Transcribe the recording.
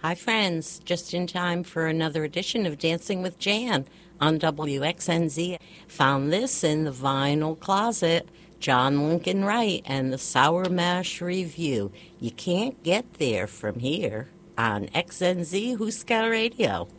Hi, friends. Just in time for another edition of Dancing with Jan on WXNZ. Found this in the vinyl closet. John Lincoln Wright and the Sour Mash Review. You can't get there from here on XNZ Huska Radio.